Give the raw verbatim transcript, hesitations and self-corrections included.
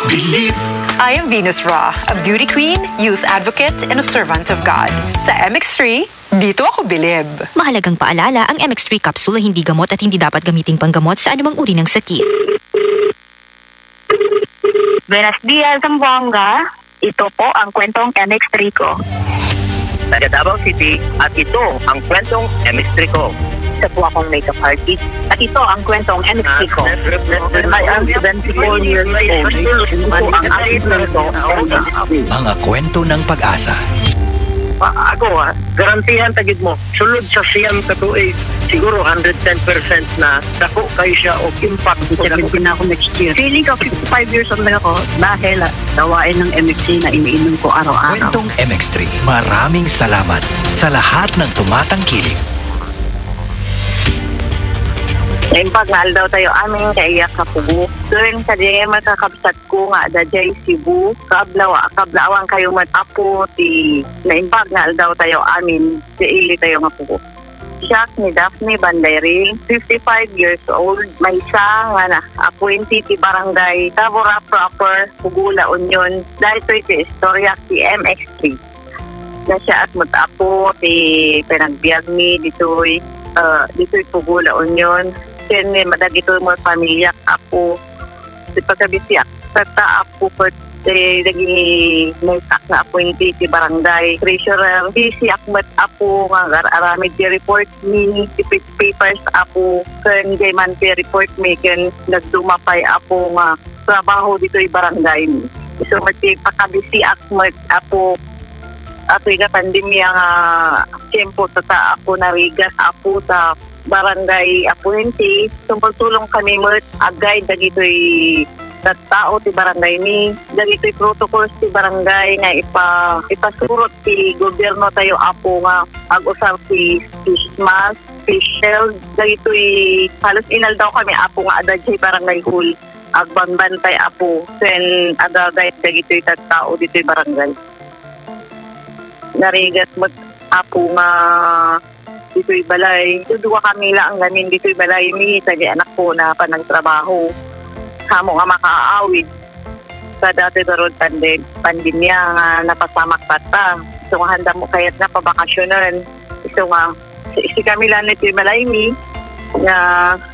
Bilib! I am Venus Ra, a beauty queen, youth advocate, and a servant of God. Sa M X three, dito ako bilib. Mahalagang paalala, ang M X three capsule ay hindi gamot at hindi dapat gamiting panggamot sa anumang uri ng sakit. Buenos dias, Zamboanga. Ito po ang kwentong M X three ko. Taga Davao City at ito ang kwentong M X three ko. Isa po akong makeup artist at ito ang kwentong M X three ko. I am seventy-four years old. Ito ang aking kwento. Mga kwento ng pag-asa. Pa, ako ha, garantihan tagid mo, sulod sa siyam katuig, siguro one hundred ten percent na dako kayo siya o impact. seventy na ako next year. Feeling ko fifty-five years old na ako dahil dawain ng M X three na iniinom ko araw-araw. Kwentong M X three. Maraming salamat sa lahat ng tumatangkilik. Impact na daw tayo aming kaiyak sa Pugo. Doon sa diyan makakabsat ko nga dajay Cebu. Kablawa, kablawang kayo matapo ti na impact na daw tayo amin si ili tayo nga Pugo. Siya ni Daphne Bandairing, fifty-five years old, may isa nga na appointee ti barangay Tabora proper, Pugula Union. Dahil ito iti istorya ti M X three. Na siya at matapo ti pinagbiag ni dito'y uh, dito'y Pugula Union. Kaya madagito mo pamilya ako di pagkabisiyak tata ako po eh, naging may tak na appointee ti barangay treasurer di si Akmat ako nga aramid ti report ni ti papers ako kan gay man ti report me kan nagdumapay ako nga trabaho dito i barangay ni so mati pagkabisiyak mat ako ato nga pandemya nga tempo tata ako narigas ako sa barangay appointee. So magtulong kami mo agay dagitoy tao ti barangay ni dagitoy protocols ti barangay nga ipa ipasurot ti gobyerno tayo apo nga ag-usar ti face mask, face shield dagitoy halos inal daw kami apo nga adajay barangay hall agbambantay apo sen agagay dagitoy tao ditoy barangay. Narigat mo apo nga dito'y balay. Dudua kami lang ganin dito'y balay ni tagi anak ko na panagtrabaho. Kamo nga makaawid. Sa dati darod pandem, pandemya nga napasamak pata. So nga handa mo kayat na pabakasyonan. So nga, isi kami lang nito'y balay ni na